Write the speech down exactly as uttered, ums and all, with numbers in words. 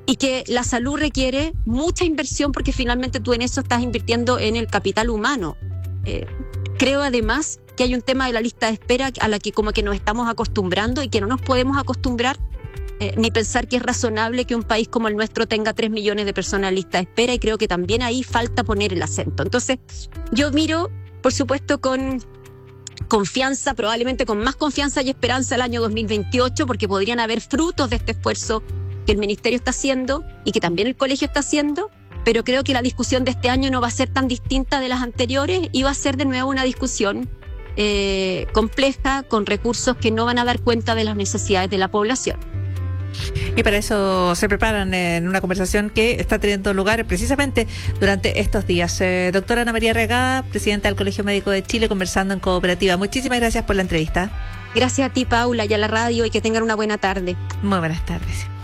y que la salud requiere mucha inversión porque finalmente tú en eso estás invirtiendo en el capital humano. Eh, creo además que hay un tema de la lista de espera a la que como que nos estamos acostumbrando y que no nos podemos acostumbrar eh, ni pensar que es razonable que un país como el nuestro tenga tres millones de personas en lista de espera, y creo que también ahí falta poner el acento. Entonces yo miro, por supuesto, con confianza, probablemente con más confianza y esperanza el año dos mil veintiocho, porque podrían haber frutos de este esfuerzo que el Ministerio está haciendo y que también el Colegio está haciendo, pero creo que la discusión de este año no va a ser tan distinta de las anteriores y va a ser de nuevo una discusión eh, compleja, con recursos que no van a dar cuenta de las necesidades de la población. Y para eso se preparan en una conversación que está teniendo lugar precisamente durante estos días. Eh, doctora Ana María Reagada, presidenta del Colegio Médico de Chile, conversando en Cooperativa. Muchísimas gracias por la entrevista. Gracias a ti, Paula, y a la radio, y que tengan una buena tarde. Muy buenas tardes.